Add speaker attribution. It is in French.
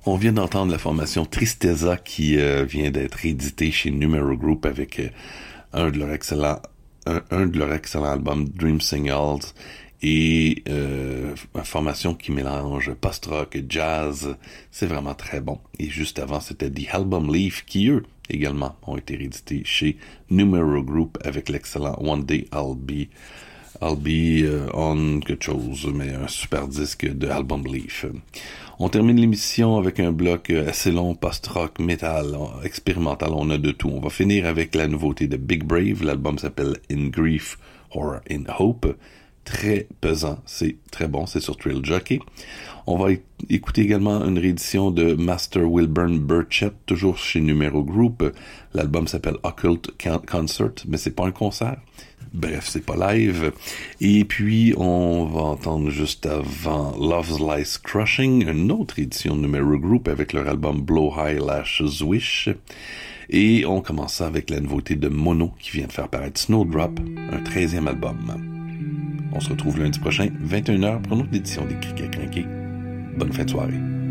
Speaker 1: On vient d'entendre la formation Tristeza qui vient d'être éditée chez Numero Group avec un de leurs excellents albums Dream Singles et une formation qui mélange post-rock et jazz. C'est vraiment très bon. Et juste avant, c'était The Album Leaf qui, eux, également, ont été réédités chez Numero Group avec l'excellent One Day I'll Be on quelque chose, mais un super disque de Album Leaf. On termine l'émission avec un bloc assez long, post-rock, metal, expérimental, on a de tout. On va finir avec la nouveauté de Big Brave, l'album s'appelle In Grief or In Hope. Très pesant, c'est très bon, c'est sur Thrill Jockey. On va écouter également une réédition de Master Wilburn Burchett, toujours chez Numero Group. L'album s'appelle Occult Concert, mais c'est pas un concert. Bref, c'est pas live. Et puis, on va entendre juste avant Love's Lies Crushing, une autre édition de Numero Group avec leur album Blow High Lashes Wish. Et on commence ça avec la nouveauté de Mono qui vient de faire paraître Snowdrop, un 13e album. On se retrouve lundi prochain, 21h, pour une autre édition des Criquets Crinqués. Bonne fin de soirée.